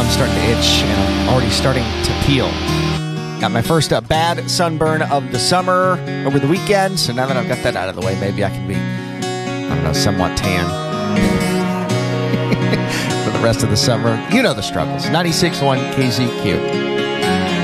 I'm starting to itch, and I'm already starting to peel. Got my first bad sunburn of the summer over the weekend, so now that I've got that out of the way, maybe I can be, I don't know, somewhat tan for the rest of the summer. You know the struggles. 96.1 KZQ.